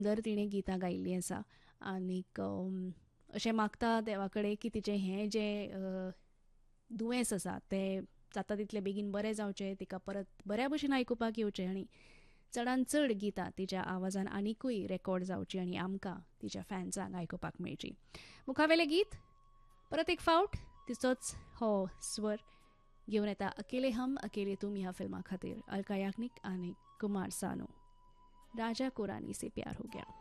सुंदर तिणें गितां गायिल्लीं आसा. आनीक अशें मागता देवा कडेन की तिचें हें जें दुयेंस आसा तें जाता तितलें बेगीन बरें जावचें, तिका परत बऱ्या भशेन आयकुपाक येवचें आनी चडांत चड गितां तिच्या आवाजान आनिकूय रेकॉर्ड जावचीं आनी आमकां तिच्या फॅन्सांक आयकुपाक मेळचीं. मुखावेलें गीत परत एक फावट तिचोच हो स्वर घेवन येता अकेले हम अकेले तुम ह्या फिल्मा खातीर अलका याग्निक आनी कुमार सानू. राजा को रानी से प्यार हो गया.